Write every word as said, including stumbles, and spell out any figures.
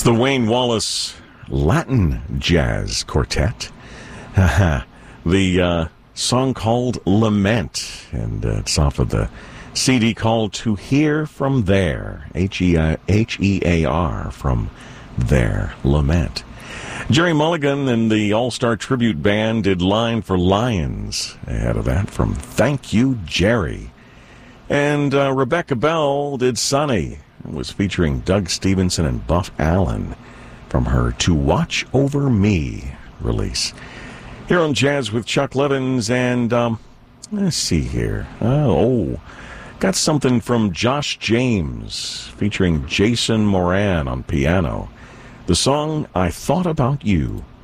the Wayne Wallace Latin Jazz Quartet. the uh, song called Lament, and uh, it's off of the C D called To Hear From There, H E A R, From There, Lament. Jerry Mulligan and the All-Star Tribute Band did Line for Lions ahead of that from Thank You, Jerry. And uh, Rebecca Bell did Sunny. It was featuring Doug Stevenson and Buff Allen from her To Watch Over Me release. Here on Jazz with Chuck Levins, and um, let's see here. Oh, oh, got something from Josh James featuring Jason Moran on piano. The song I Thought About You.